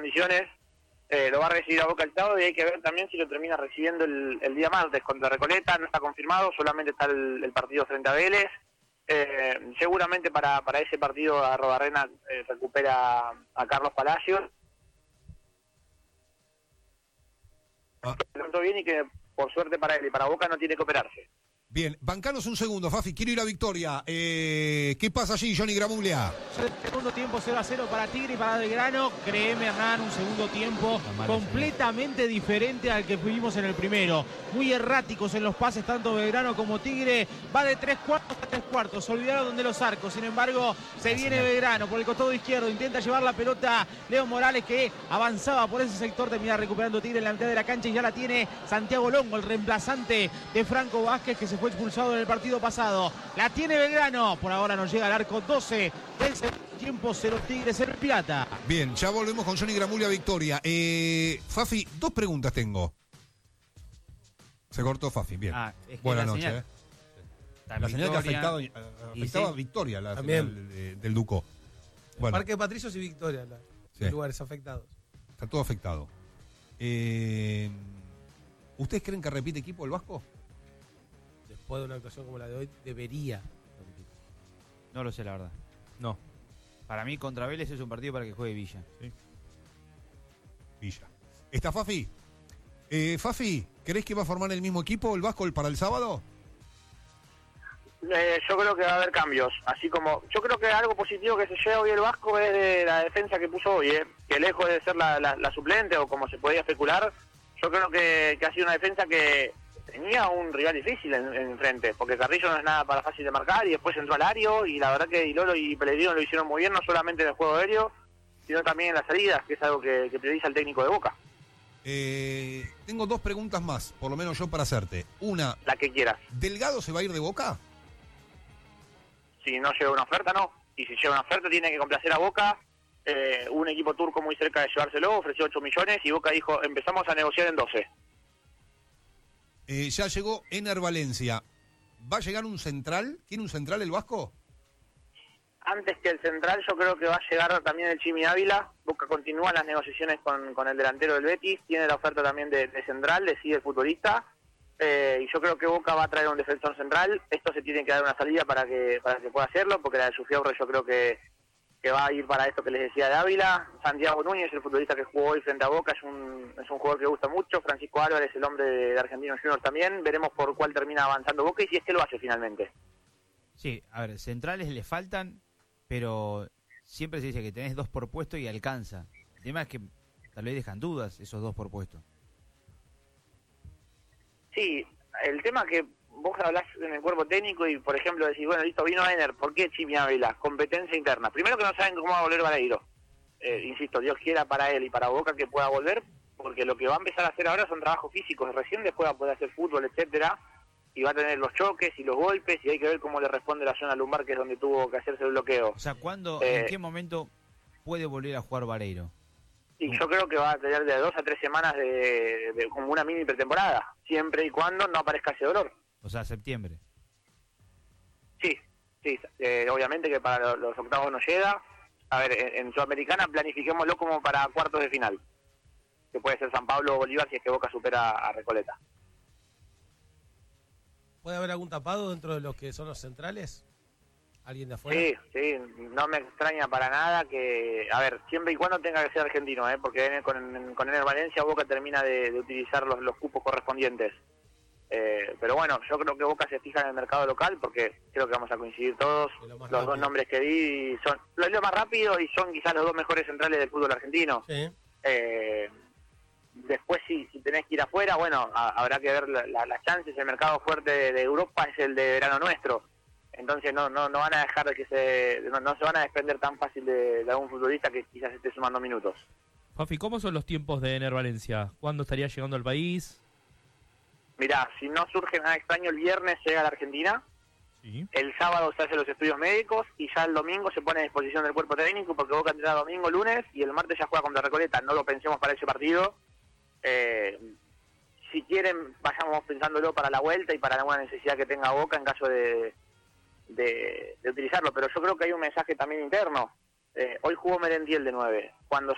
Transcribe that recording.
condiciones. Lo va a recibir a Boca el sábado y hay que ver también si lo termina recibiendo el día martes contra Recoleta. No está confirmado, solamente está el partido frente a Vélez. Seguramente para ese partido Arrobarrena recupera a Carlos Palacios. Tanto bien y que por suerte para él y para Boca no tiene que operarse. Bien, bancanos un segundo, Fafi, quiero ir a Victoria. ¿Qué pasa allí, Johnny Gramuglia? Segundo tiempo 0-0 para Tigre y para Belgrano. Créeme, Hernán, un segundo tiempo completamente diferente al que vivimos en el primero. Muy erráticos en los pases, tanto Belgrano como Tigre. Va de 3/4 a 3/4. Se olvidaron de los arcos. Sin embargo, se viene Belgrano por el costado izquierdo. Intenta llevar la pelota Leo Morales, que avanzaba por ese sector. Termina recuperando Tigre en la mitad de la cancha y ya la tiene Santiago Longo, el reemplazante de Franco Vázquez, que se fue expulsado en el partido pasado. La tiene Belgrano. Por ahora nos llega al arco 12 del segundo tiempo. 0 Tigre, 0 Pirata. Bien, ya volvemos con Johnny Gramuglia a Victoria. Fafi, 2 preguntas tengo. Se cortó Fafi, bien. Buenas noches. La señal que afectaba a Victoria, la señal del Duco. Bueno. Parque de Patricios y Victoria, los lugares afectados. Está todo afectado. ¿Ustedes creen que repite equipo el Vasco? Después de una actuación como la de hoy, debería. No lo sé, la verdad. No. Para mí, contra Vélez es un partido para que juegue Villa. Sí. Villa. ¿Está Fafi? Fafi, ¿crees que va a formar el mismo equipo el Vasco para el sábado? Yo creo que va a haber cambios, así como yo creo que algo positivo que se lleva hoy el Vasco es de la defensa que puso hoy, que lejos de ser la suplente o como se podía especular, yo creo que ha sido una defensa que tenía un rival difícil en frente, porque Carrillo no es nada para fácil de marcar y después entró Alario y la verdad que Ilolo y Pellegrino lo hicieron muy bien, no solamente en el juego aéreo, sino también en las salidas, que es algo que prioriza el técnico de Boca. Tengo 2 preguntas más, por lo menos yo para hacerte. Una, la que quieras. ¿Delgado se va a ir de Boca? Si no llega una oferta, no. Y si llega una oferta, tiene que complacer a Boca. Un equipo turco muy cerca de llevárselo, ofreció 8 millones y Boca dijo, empezamos a negociar en 12. Ya llegó Ener Valencia. ¿Va a llegar un central? ¿Tiene un central el Vasco? Antes que el central, yo creo que va a llegar también el Chimi Ávila. Boca continúa las negociaciones con el delantero del Betis. Tiene la oferta también de central, decide el futbolista. Y yo creo que Boca va a traer un defensor central. Esto se tiene que dar una salida para que pueda hacerlo, porque la de Sufiaurre yo creo que va a ir para esto que les decía de Ávila. Santiago Núñez, el futbolista que jugó hoy frente a Boca, es un jugador que gusta mucho. Francisco Álvarez, el hombre de Argentinos Juniors también. Veremos por cuál termina avanzando Boca y si es que lo hace finalmente. Sí, a ver, centrales le faltan, pero siempre se dice que tenés 2 por puesto y alcanza. El tema es que tal vez dejan dudas esos 2 por puesto. Sí, el tema que vos hablás en el cuerpo técnico y, por ejemplo, decís, bueno, listo, vino Ener, ¿por qué Chimi Ávila? Competencia interna. Primero que no saben cómo va a volver Vareiro. Insisto, Dios quiera para él y para Boca que pueda volver, porque lo que va a empezar a hacer ahora son trabajos físicos. Recién después va a poder hacer fútbol, etcétera, y va a tener los choques y los golpes, y hay que ver cómo le responde la zona lumbar, que es donde tuvo que hacerse el bloqueo. O sea, ¿en qué momento puede volver a jugar Vareiro? Y yo creo que va a tener de 2 a 3 semanas de como una mini pretemporada, siempre y cuando no aparezca ese dolor. O sea, septiembre. Sí, obviamente que para los octavos no llega. A ver, en Sudamericana planifiquémoslo como para cuartos de final, que puede ser San Pablo o Bolívar si es que Boca supera a Recoleta. ¿Puede haber algún tapado dentro de los que son los centrales? ¿Alguien de afuera? Sí, no me extraña para nada que, a ver, siempre y cuando tenga que ser argentino, porque con Ener Valencia Boca termina de utilizar los cupos correspondientes. Pero bueno, yo creo que Boca se fija en el mercado local, porque creo que vamos a coincidir todos. Los 2 nombres que di son lo más rápido y son quizás los 2 mejores centrales del fútbol argentino. Sí. Después si tenés que ir afuera, bueno, habrá que ver las chances. El mercado fuerte de Europa es el de verano nuestro. Entonces no van a dejar de que no se van a desprender tan fácil de algún futbolista que quizás esté sumando minutos. Fafi, ¿cómo son los tiempos de Ener Valencia? ¿Cuándo estaría llegando al país? Mirá, si no surge nada extraño, el viernes llega a la Argentina. Sí. El sábado se hacen los estudios médicos y ya el domingo se pone a disposición del cuerpo técnico, porque Boca entrena domingo, lunes y el martes ya juega contra Recoleta. No lo pensemos para ese partido. Si quieren, vayamos pensándolo para la vuelta y para alguna necesidad que tenga Boca en caso de utilizarlo, pero yo creo que hay un mensaje también interno. Hoy jugó Merentiel de 9. Cuando